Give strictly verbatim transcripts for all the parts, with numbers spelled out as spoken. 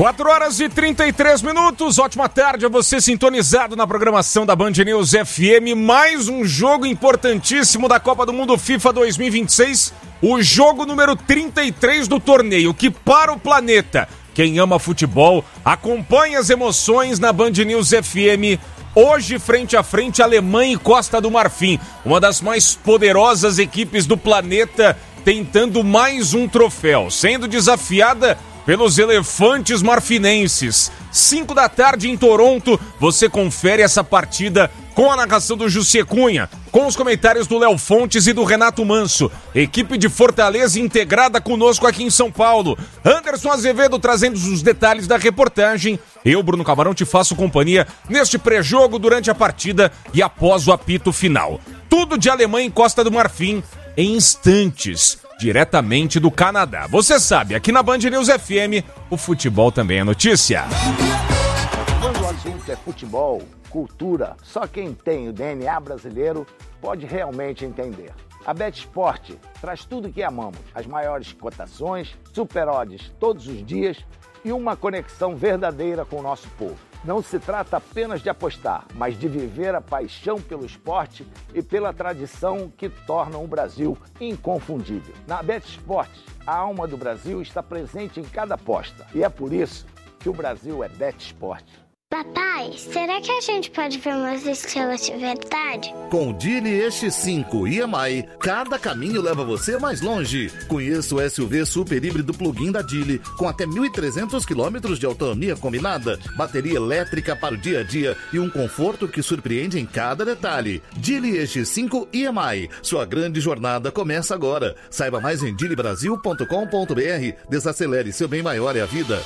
quatro horas e trinta e três minutos, ótima tarde a você sintonizado na programação da Band News F M. Mais um jogo importantíssimo da Copa do Mundo FIFA dois mil e vinte e seis, o jogo número trinta e três do torneio, que para o planeta, quem ama futebol, acompanha as emoções na Band News F M. Hoje, frente a frente, Alemanha e Costa do Marfim, uma das mais poderosas equipes do planeta, tentando mais um troféu, sendo desafiada pelos elefantes marfinenses. Cinco da tarde em Toronto, você confere essa partida com a narração do Jussi Cunha, com os comentários do Léo Fontes e do Renato Manso. Equipe de Fortaleza integrada conosco aqui em São Paulo. Anderson Azevedo trazendo os detalhes da reportagem. Eu, Bruno Camarão, te faço companhia neste pré-jogo, durante a partida e após o apito final. Tudo de Alemanha e Costa do Marfim em instantes, diretamente do Canadá. Você sabe, aqui na Band News F M, o futebol também é notícia. Quando o assunto é futebol, cultura, só quem tem o D N A brasileiro pode realmente entender. A BetSport traz tudo o que amamos, as maiores cotações, super odds todos os dias e uma conexão verdadeira com o nosso povo. Não se trata apenas de apostar, mas de viver a paixão pelo esporte e pela tradição que tornam o Brasil inconfundível. Na BetSport, a alma do Brasil está presente em cada aposta. E é por isso que o Brasil é BetSport. Papai, será que a gente pode ver umas estrelas de verdade? Com o Geely E X cinco e M I, cada caminho leva você mais longe. Conheça o S U V super híbrido plug-in da Geely, com até mil e trezentos quilômetros de autonomia combinada, bateria elétrica para o dia a dia e um conforto que surpreende em cada detalhe. Geely E X cinco e M I, sua grande jornada começa agora. Saiba mais em geely brasil ponto com ponto b r. Desacelere, seu bem maior é a vida.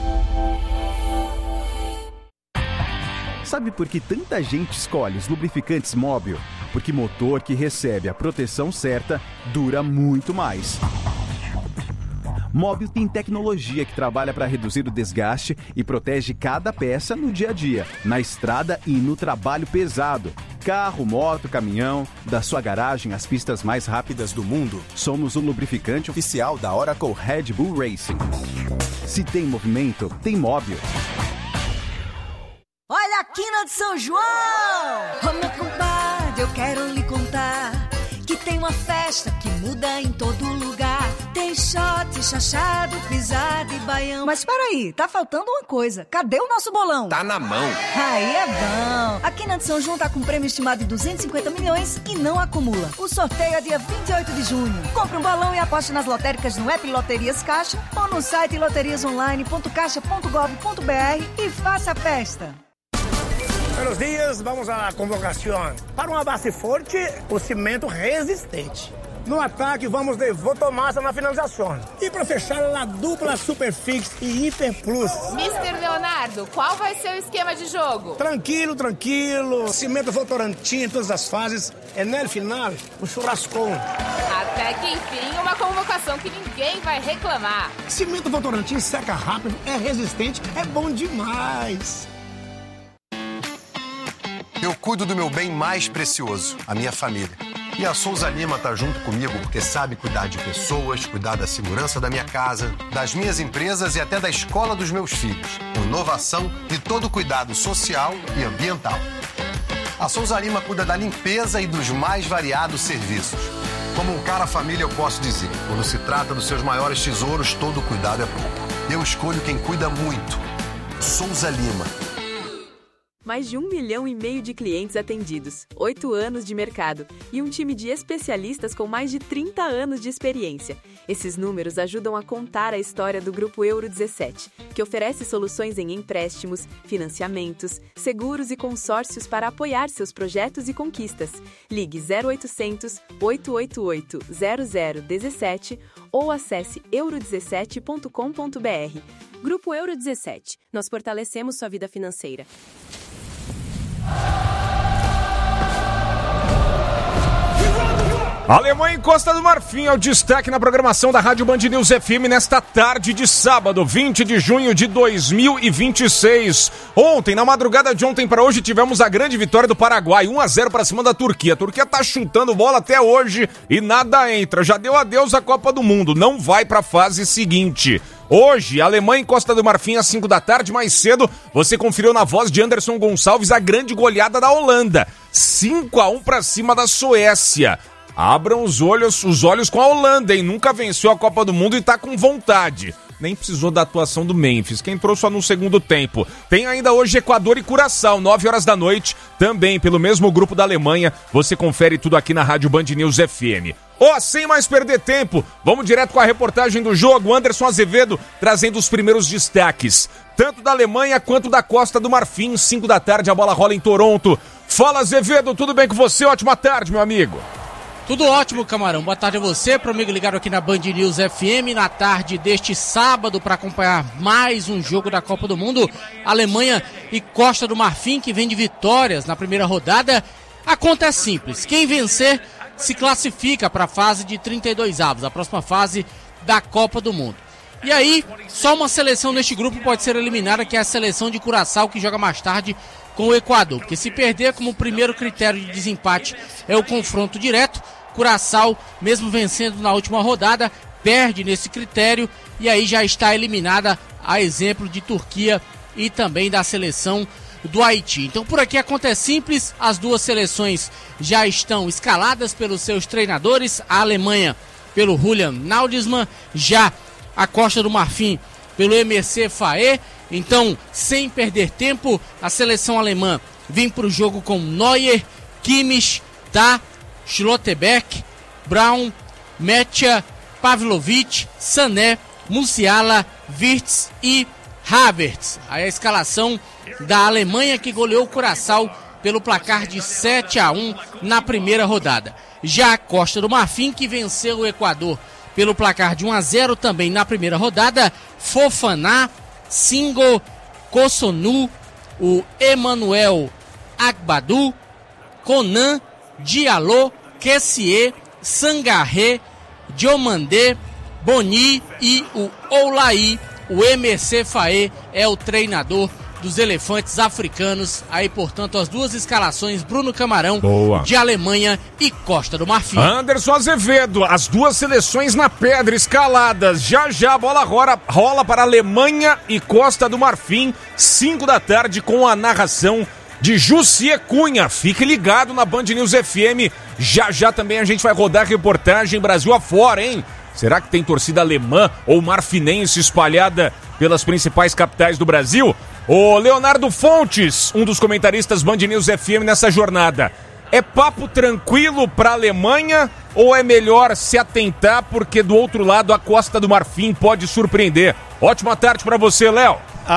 Sabe por que tanta gente escolhe os lubrificantes Mobil? Porque motor que recebe a proteção certa dura muito mais. Mobil tem tecnologia que trabalha para reduzir o desgaste e protege cada peça no dia a dia, na estrada e no trabalho pesado. Carro, moto, caminhão, da sua garagem às pistas mais rápidas do mundo. Somos o lubrificante oficial da Oracle Red Bull Racing. Se tem movimento, tem Mobil. Olha a quina de São João! Ô meu compadre, eu quero lhe contar que tem uma festa que muda em todo lugar. Tem shot, chachado, pisada e baião. Mas peraí, tá faltando uma coisa. Cadê o nosso bolão? Tá na mão. Aí é bom. A quina de São João tá com um prêmio estimado de duzentos e cinquenta milhões e não acumula. O sorteio é dia vinte e oito de junho. Compre um balão e aposte nas lotéricas no app Loterias Caixa ou no site loterias online ponto caixa ponto gov ponto b r e faça a festa. Buenos dias, vamos à convocação. Para uma base forte, o cimento resistente. No ataque, vamos de Votomassa na finalização. E para fechar, a dupla Superfix e Hiper Plus. mister Leonardo, qual vai ser o esquema de jogo? Tranquilo, tranquilo. Cimento Votorantim em todas as fases. E no final, o churrascão. Até que enfim, uma convocação que ninguém vai reclamar. Cimento Votorantim seca rápido, é resistente, é bom demais. Eu cuido do meu bem mais precioso, a minha família. E a Souza Lima tá junto comigo porque sabe cuidar de pessoas, cuidar da segurança da minha casa, das minhas empresas e até da escola dos meus filhos. Com inovação e todo cuidado social e ambiental. A Souza Lima cuida da limpeza e dos mais variados serviços. Como um cara família, eu posso dizer, quando se trata dos seus maiores tesouros, todo cuidado é pouco. Eu escolho quem cuida muito. Souza Lima. Mais de um milhão e meio de clientes atendidos, oito anos de mercado e um time de especialistas com mais de trinta anos de experiência. Esses números ajudam a contar a história do Grupo Euro dezessete, que oferece soluções em empréstimos, financiamentos, seguros e consórcios para apoiar seus projetos e conquistas. Ligue zero oitocentos, oito oito oito, zero zero um sete ou acesse euro dezessete ponto com ponto b r. Grupo Euro dezessete. Nós fortalecemos sua vida financeira. Alemanha e Costa do Marfim é o destaque na programação da Rádio Band News F M nesta tarde de sábado, vinte de junho de dois mil e vinte e seis. Ontem, na madrugada de ontem para hoje, tivemos a grande vitória do Paraguai, um a zero para cima da Turquia. A Turquia tá chutando bola até hoje e nada entra. Já deu adeus à Copa do Mundo, não vai para a fase seguinte. Hoje, Alemanha e Costa do Marfim às cinco da tarde. Mais cedo, você conferiu na voz de Anderson Gonçalves a grande goleada da Holanda. cinco a um pra cima da Suécia. Abram os olhos, os olhos com a Holanda, hein? Nunca venceu a Copa do Mundo e tá com vontade. Nem precisou da atuação do Memphis, que entrou só no segundo tempo. Tem ainda hoje Equador e Curaçao, nove horas da noite, também pelo mesmo grupo da Alemanha. Você confere tudo aqui na Rádio Band News F M. Ó, oh, sem mais perder tempo, vamos direto com a reportagem do jogo. Anderson Azevedo trazendo os primeiros destaques, tanto da Alemanha quanto da Costa do Marfim. cinco da tarde, a bola rola em Toronto. Fala, Azevedo, tudo bem com você? Ótima tarde, meu amigo. Tudo ótimo, Camarão. Boa tarde a você, para o amigo ligado aqui na Band News F M, na tarde deste sábado, para acompanhar mais um jogo da Copa do Mundo. Alemanha e Costa do Marfim, que vem de vitórias na primeira rodada. A conta é simples: quem vencer se classifica para a fase de trinta e dois avos, a próxima fase da Copa do Mundo. E aí, só uma seleção neste grupo pode ser eliminada, que é a seleção de Curaçao, que joga mais tarde com o Equador. Porque se perder, como primeiro critério de desempate é o confronto direto, Curaçao, mesmo vencendo na última rodada, perde nesse critério e aí já está eliminada, a exemplo de Turquia e também da seleção do Haiti. Então por aqui a conta é simples, as duas seleções já estão escaladas pelos seus treinadores, a Alemanha pelo Julian Nagelsmann, já a Costa do Marfim pelo Emerse Faé. Então, sem perder tempo, a seleção alemã vem para o jogo com Neuer, Kimmich, Tah, Schlotterbeck, Braun, Mecha, Pavlovic, Sané, Musiala, Wirtz e Havertz. Aí a escalação da Alemanha, que goleou o Curaçao pelo placar de sete a um na primeira rodada. Já a Costa do Marfim, que venceu o Equador pelo placar de um a zero também na primeira rodada, Fofana, Singo, Kossonu, o Emmanuel Agbadou, Conan, Diallo, Kessié, Sangaré, Diomandé, Boni e o Oulaí. O Emerse Faé é o treinador dos elefantes africanos. Aí, portanto, as duas escalações, Bruno Camarão, boa, de Alemanha e Costa do Marfim. Anderson Azevedo, as duas seleções na pedra, escaladas. Já já a bola rola, rola para Alemanha e Costa do Marfim, cinco da tarde, com a narração de Jussi Cunha. Fique ligado na Band News F M. Já já também a gente vai rodar reportagem Brasil afora, hein? Será que tem torcida alemã ou marfinense espalhada pelas principais capitais do Brasil? O Leonardo Fontes, um dos comentaristas Band News F M nessa jornada. É papo tranquilo para a Alemanha ou é melhor se atentar porque do outro lado a Costa do Marfim pode surpreender? Ótima tarde para você, Léo.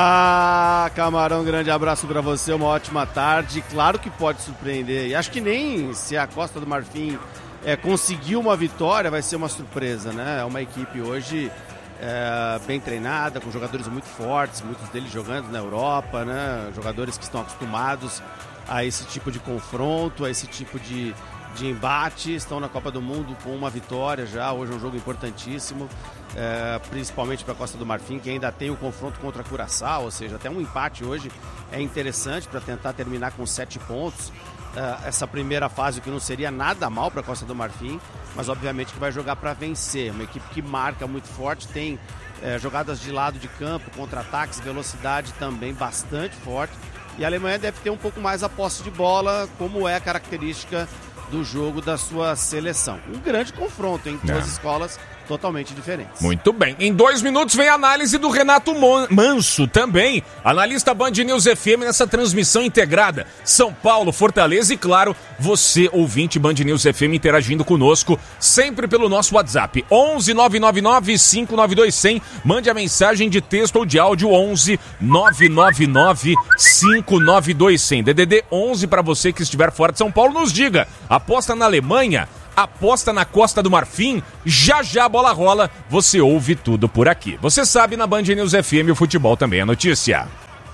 Ah, Camarão, grande abraço para você, uma ótima tarde. Claro que pode surpreender. E acho que nem se a Costa do Marfim é, conseguir uma vitória vai ser uma surpresa, né? É uma equipe hoje é, bem treinada, com jogadores muito fortes, muitos deles jogando na Europa, né? Jogadores que estão acostumados a esse tipo de confronto, a esse tipo de, de embate. Estão na Copa do Mundo com uma vitória já. Hoje é um jogo importantíssimo, é, principalmente para a Costa do Marfim, que ainda tem o confronto contra a Curaçao, ou seja, até um empate hoje é interessante para tentar terminar com sete pontos. Uh, essa primeira fase, que não seria nada mal para a Costa do Marfim, mas obviamente que vai jogar para vencer. Uma equipe que marca muito forte, tem uh, jogadas de lado de campo, contra-ataques, velocidade também bastante forte. E a Alemanha deve ter um pouco mais a posse de bola, como é a característica do jogo da sua seleção. Um grande confronto em duas escolas totalmente diferentes. Muito bem. Em dois minutos vem a análise do Renato Manso também, analista Band News F M nessa transmissão integrada. São Paulo, Fortaleza e, claro, você, ouvinte Band News F M, interagindo conosco sempre pelo nosso WhatsApp. onze nove nove nove cinco nove dois zero zero. Mande a mensagem de texto ou de áudio onze nove nove nove cinco nove dois zero zero. D D D onze para você que estiver fora de São Paulo, nos diga. Aposta na Alemanha? Aposta na Costa do Marfim? Já já a bola rola, você ouve tudo por aqui. Você sabe, na Band News F M o futebol também é notícia.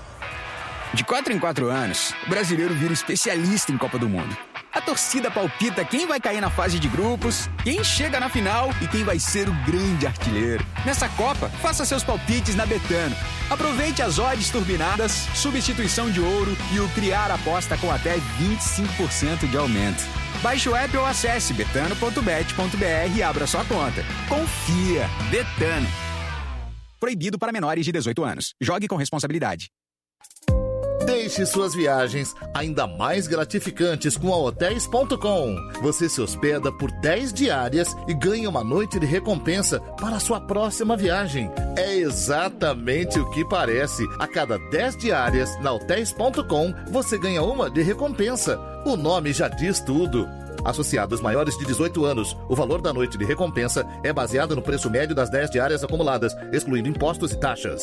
De quatro em quatro anos, o brasileiro vira especialista em Copa do Mundo. A torcida palpita quem vai cair na fase de grupos, quem chega na final e quem vai ser o grande artilheiro. Nessa Copa, faça seus palpites na Betano. Aproveite as odds turbinadas, substituição de ouro e o criar aposta com até vinte e cinco por cento de aumento. Baixe o app ou acesse betano ponto bet ponto br e abra sua conta. Confia, Betano. Proibido para menores de dezoito anos. Jogue com responsabilidade. Deixe suas viagens ainda mais gratificantes com a hotéis ponto com. Você se hospeda por dez diárias e ganha uma noite de recompensa para a sua próxima viagem. É exatamente o que parece. A cada dez diárias na hotéis ponto com, você ganha uma de recompensa. O nome já diz tudo. Associados maiores de dezoito anos, o valor da noite de recompensa é baseado no preço médio das dez diárias acumuladas, excluindo impostos e taxas.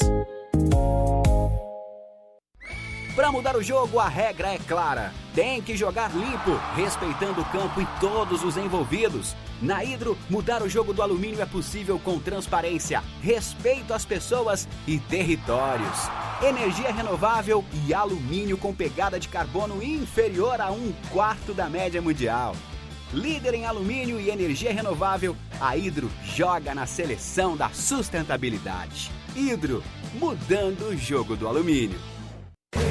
Para mudar o jogo, a regra é clara. Tem que jogar limpo, respeitando o campo e todos os envolvidos. Na Hidro, mudar o jogo do alumínio é possível com transparência, respeito às pessoas e territórios. Energia renovável e alumínio com pegada de carbono inferior a um quarto da média mundial. Líder em alumínio e energia renovável, a Hidro joga na seleção da sustentabilidade. Hidro, mudando o jogo do alumínio.